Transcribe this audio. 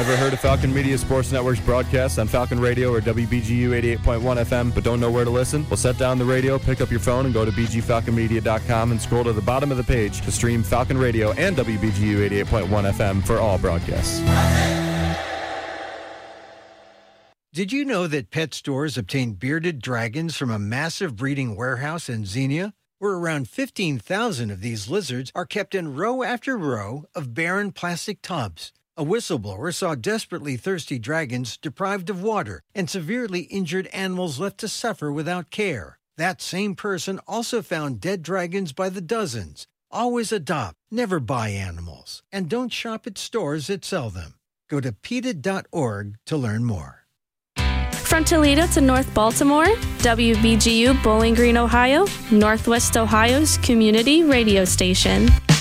Ever heard of Falcon Media Sports Network's broadcast on Falcon Radio or WBGU 88.1 FM but don't know where to listen? Well, set down the radio, pick up your phone, and go to bgfalconmedia.com and scroll to the bottom of the page to stream Falcon Radio and WBGU 88.1 FM for all broadcasts. Did you know that pet stores obtain bearded dragons from a massive breeding warehouse in Xenia, where around 15,000 of these lizards are kept in row after row of barren plastic tubs? A whistleblower saw desperately thirsty dragons deprived of water and severely injured animals left to suffer without care. That same person also found dead dragons by the dozens. Always adopt, never buy animals, and don't shop at stores that sell them. Go to PETA.org to learn more. From Toledo to North Baltimore, WBGU Bowling Green, Ohio, Northwest Ohio's community radio station.